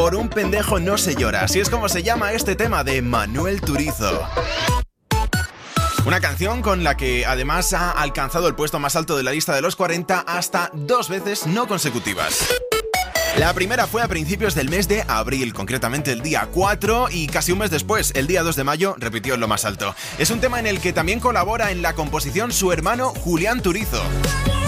Por un pendejo no se llora. Así es como se llama este tema de Manuel Turizo. Una canción con la que además ha alcanzado el puesto más alto de la lista de los 40 hasta 2 veces no consecutivas. La primera fue a principios del mes de abril, concretamente el día 4, y casi un mes después, el día 2 de mayo, repitió en lo más alto. Es un tema en el que también colabora en la composición su hermano Julián Turizo.